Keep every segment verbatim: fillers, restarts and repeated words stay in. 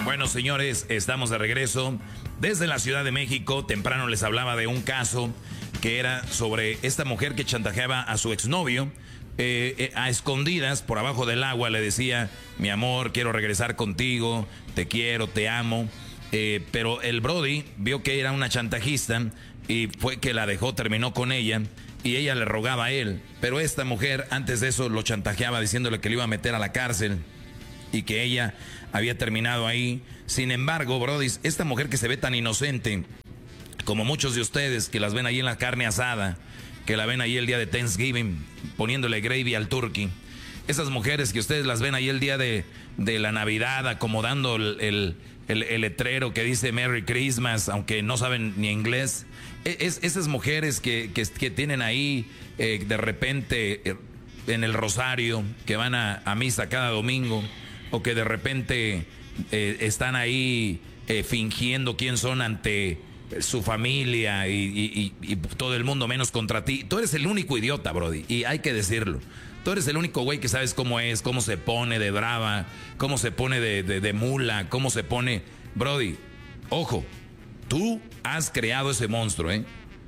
Bueno, señores, estamos de regreso desde la Ciudad de México. Temprano les hablaba de un caso que era sobre esta mujer que chantajeaba a su exnovio. Eh, eh, a escondidas, por abajo del agua, le decía: mi amor, quiero regresar contigo, te quiero, te amo. Eh, pero el Brody vio que era una chantajista y fue que la dejó, terminó con ella. Y ella le rogaba a él. Pero esta mujer antes de eso lo chantajeaba diciéndole que le iba a meter a la cárcel y que ella había terminado ahí. Sin embargo, Brody, esta mujer que se ve tan inocente, como muchos de ustedes que las ven ahí en la carne asada, que la ven ahí el día de Thanksgiving, poniéndole gravy al turkey. Esas mujeres que ustedes las ven ahí el día de, de la Navidad, acomodando el, el, el, el letrero que dice Merry Christmas, aunque no saben ni inglés. Es, esas mujeres que, que, que tienen ahí eh, de repente eh, en el rosario, que van a, a misa cada domingo, o que de repente eh, están ahí eh, fingiendo quién son ante su familia y, y, y, y todo el mundo menos contra ti. Tú eres el único idiota, Brody, y hay que decirlo. Tú eres el único güey que sabes cómo es, cómo se pone de brava, cómo se pone de, de, de mula, cómo se pone... Brody, ojo, tú has creado ese monstruo, ¿eh?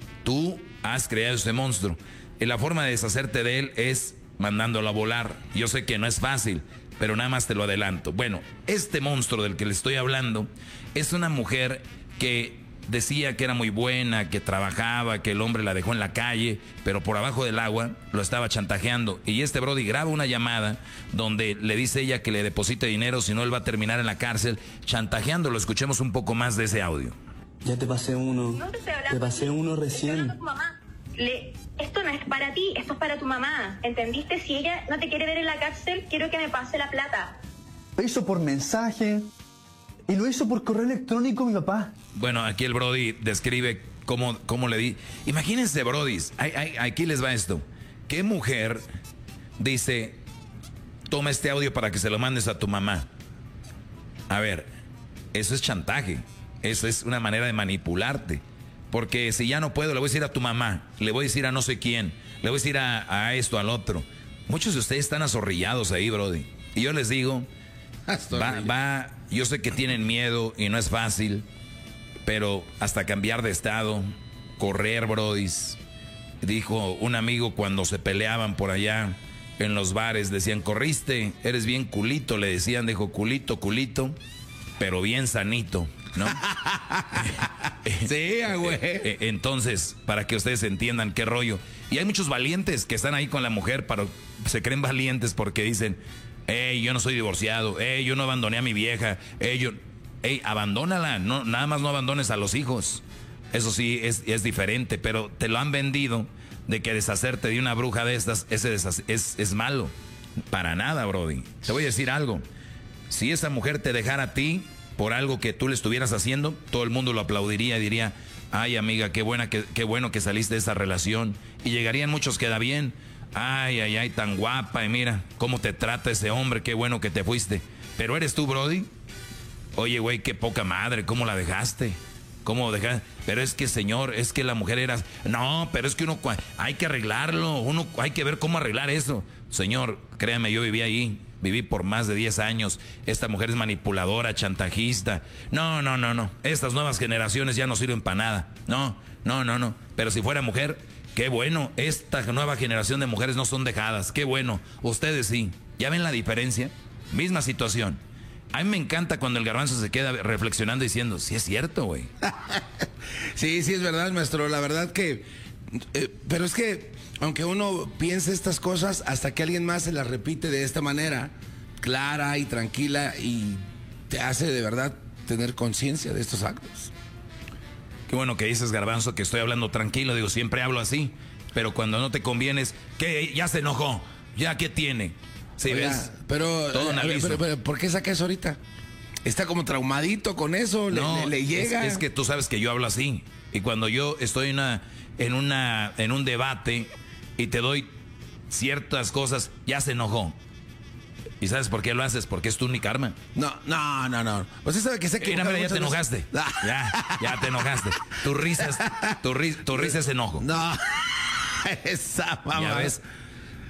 Tú has creado ese monstruo. Y la forma de deshacerte de él es mandándolo a volar. Yo sé que no es fácil, pero nada más te lo adelanto. Bueno, este monstruo del que le estoy hablando es una mujer que decía que era muy buena, que trabajaba, que el hombre la dejó en la calle, pero por abajo del agua lo estaba chantajeando. Y este Brody graba una llamada donde le dice ella que le deposite dinero, si no él va a terminar en la cárcel chantajeándolo. Escuchemos un poco más de ese audio. Ya te pasé uno. No te estoy hablando. Te pasé uno Estoy recién. hablando a tu mamá. Le, esto no es para ti, esto es para tu mamá. ¿Entendiste? Si ella no te quiere ver en la cárcel, quiero que me pase la plata. Lo hizo por mensaje y lo hizo por correo electrónico mi papá. Bueno, aquí el Brody describe cómo, cómo le di. Imagínense, Brody, ay, ay, aquí les va esto. ¿Qué mujer dice: toma este audio para que se lo mandes a tu mamá? A ver, eso es chantaje. Eso es una manera de manipularte. Porque si ya no puedo, le voy a decir a tu mamá, le voy a decir a no sé quién, le voy a decir a, a esto, al otro. Muchos de ustedes están azorrillados ahí, Brody. Y yo les digo, va, va, yo sé que tienen miedo y no es fácil, pero hasta cambiar de estado, correr, Brody. Dijo un amigo cuando se peleaban por allá en los bares, decían: corriste, eres bien culito, le decían, dijo: culito, culito, pero bien sanito, ¿no? Sí, güey. Entonces, para que ustedes entiendan qué rollo. Y hay muchos valientes que están ahí con la mujer, pero se creen valientes porque dicen: hey, yo no soy divorciado, hey, yo no abandoné a mi vieja, hey, yo... hey, abandónala, no, nada más no abandones a los hijos. Eso sí, es, es diferente, pero te lo han vendido de que deshacerte de una bruja de estas ese es, es malo. Para nada, Brody. Te voy a decir algo. Si esa mujer te dejara a ti por algo que tú le estuvieras haciendo, todo el mundo lo aplaudiría y diría: ay, amiga, qué buena, qué, qué bueno que saliste de esa relación. Y llegarían muchos: queda bien. Ay, ay, ay, tan guapa, y mira cómo te trata ese hombre, qué bueno que te fuiste. Pero eres tú, Brody. Oye, güey, qué poca madre, ¿cómo la dejaste? ¿Cómo dejaste? Pero es que, señor, es que la mujer era... No, pero es que uno... hay que arreglarlo, uno hay que ver cómo arreglar eso. Señor, créame, yo viví ahí, viví por más de diez años. Esta mujer es manipuladora, chantajista. No, no, no, no. Estas nuevas generaciones ya no sirven para nada. No, no, no, no. Pero si fuera mujer, qué bueno. Esta nueva generación de mujeres no son dejadas. Qué bueno. Ustedes sí. ¿Ya ven la diferencia? Misma situación. A mí me encanta cuando el Garbanzo se queda reflexionando diciendo: sí es cierto, güey. Sí, sí es verdad, maestro. La verdad que... Eh, pero es que, aunque uno piense estas cosas, hasta que alguien más se las repite de esta manera, clara y tranquila, y te hace de verdad tener conciencia de estos actos. Qué bueno que dices, Garbanzo, que estoy hablando tranquilo. Digo, siempre hablo así. Pero cuando no te convienes, ¿qué? Ya se enojó. ¿Ya qué tiene? Sí, Oiga, ¿ves? Pero, Todo eh, analizo. pero, pero, ¿por qué saca eso ahorita? Está como traumadito con eso, le, No, le, le llega. Es, es que tú sabes que yo hablo así. Y cuando yo estoy en, una, en, una, en un debate y te doy ciertas cosas, ya se enojó. ¿Y sabes por qué lo haces? Porque es tú mi karma. No, no, no, no. Usted sabe que sé que... Mira, mira, ya te enojaste. Ya, ya te enojaste. Tu risa es, tu, ri, tu risa es enojo. No, esa mamá. Ya ves.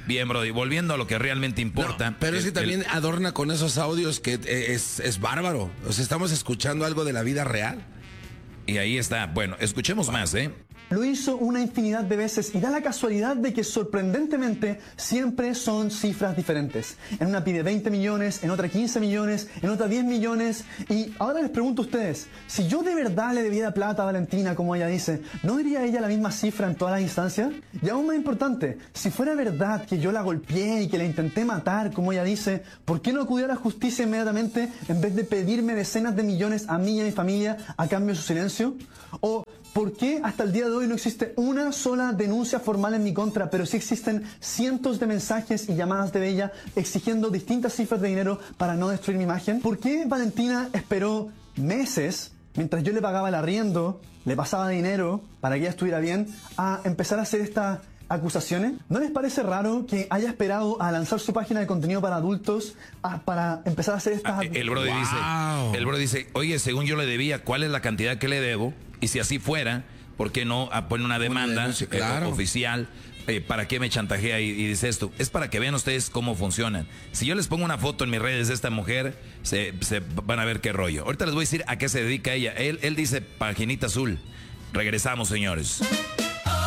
Bien, Brody, volviendo a lo que realmente importa. No, pero es que el, también el, adorna con esos audios que es, es bárbaro. O sea, estamos escuchando algo de la vida real. Y ahí está. Bueno, escuchemos más, ¿eh? Lo hizo una infinidad de veces y da la casualidad de que sorprendentemente siempre son cifras diferentes. En una pide veinte millones, en otra quince millones, en otra diez millones. Y ahora les pregunto a ustedes, si yo de verdad le debiera plata a Valentina, como ella dice, ¿no diría ella la misma cifra en todas las instancias? Y aún más importante, si fuera verdad que yo la golpeé y que la intenté matar, como ella dice, ¿por qué no acudió a la justicia inmediatamente en vez de pedirme decenas de millones a mí y a mi familia a cambio de su silencio? ¿O por qué hasta el día de hoy no existe una sola denuncia formal en mi contra, pero sí existen cientos de mensajes y llamadas de ella exigiendo distintas cifras de dinero para no destruir mi imagen? ¿Por qué Valentina esperó meses, mientras yo le pagaba el arriendo, le pasaba dinero para que ella estuviera bien, a empezar a hacer estas acusaciones? ¿No les parece raro que haya esperado a lanzar su página de contenido para adultos a, para empezar a hacer estas... Ah, el Brody Wow. dice, el Brody dice, oye, según yo le debía, ¿cuál es la cantidad que le debo? Y si así fuera, ¿por qué no pone una demanda denuncia, claro. eh, oficial? Eh, ¿Para qué me chantajea y, y dice esto? Es para que vean ustedes cómo funcionan. Si yo les pongo una foto en mis redes de esta mujer, se, se van a ver qué rollo. Ahorita les voy a decir a qué se dedica ella. Él, él dice paginita azul. Regresamos, señores.